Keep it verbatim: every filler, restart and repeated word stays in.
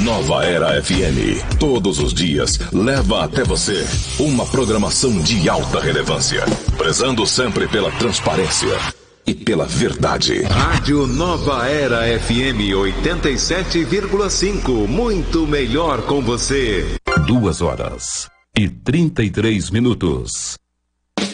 Nova Era F M, todos os dias, leva até você uma programação de alta relevância, prezando sempre pela transparência e pela verdade. Rádio Nova Era F M oitenta e sete vírgula cinco, muito melhor com você. Duas horas e trinta e três minutos.